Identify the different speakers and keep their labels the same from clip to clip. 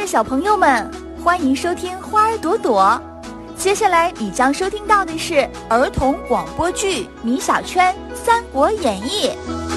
Speaker 1: 的小朋友们，欢迎收听花儿朵朵。接下来你将收听到的是儿童广播剧《米小圈三国演义》。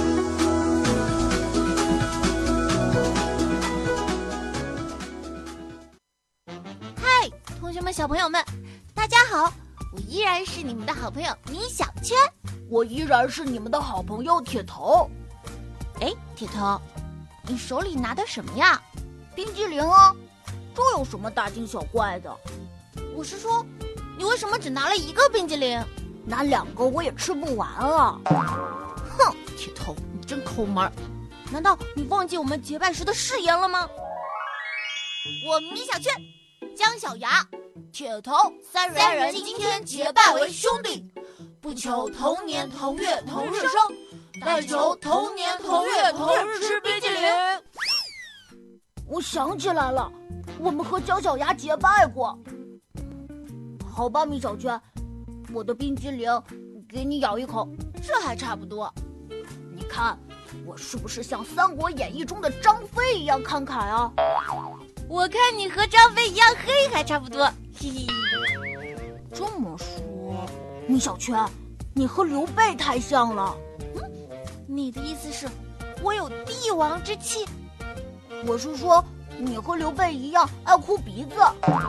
Speaker 2: 嗨，同学们小朋友们，大家好，我依然是你们的好朋友米小圈。
Speaker 3: 我依然是你们的好朋友铁头。
Speaker 2: 哎，铁头，你手里拿的什么呀？
Speaker 3: 冰激凌啊，这有什么大惊小怪的？
Speaker 2: 我是说，你为什么只拿了一个冰激凌？
Speaker 3: 拿2个我也吃不完啊！
Speaker 2: 哼，铁头，你真抠门！难道你忘记我们结拜时的誓言了吗？我米小圈、姜小牙、铁头三人今天结拜为兄弟，不求同年同月同日生，但求同年同月同日吃冰激凌。
Speaker 3: 我想起来了，我们和姜小牙结拜过。好吧，米小圈，我的冰激凌给你咬一口，
Speaker 2: 这还差不多。
Speaker 3: 你看，我是不是像《三国演义》中的张飞一样慷慨啊？
Speaker 2: 我看你和张飞一样黑，还差不多。嘿嘿。
Speaker 3: 这么说，米小圈，你和刘备太像了。
Speaker 2: 你的意思是，我有帝王之气？
Speaker 3: 我是说，你和刘备一样爱哭鼻子。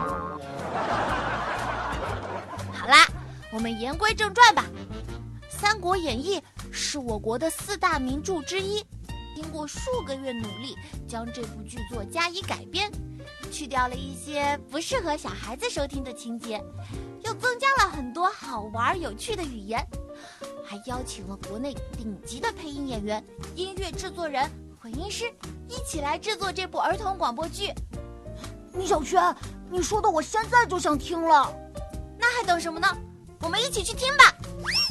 Speaker 2: 好啦，我们言归正传吧。《三国演义》是我国的4大名著之一，经过数个月努力，将这部剧作加以改编，去掉了一些不适合小孩子收听的情节，又增加了很多好玩有趣的语言，还邀请了国内顶级的配音演员、音乐制作人、混音师一起来制作这部儿童广播剧。
Speaker 3: 米小圈，你说的我现在就想听了。
Speaker 2: 那还等什么呢？我们一起去听吧。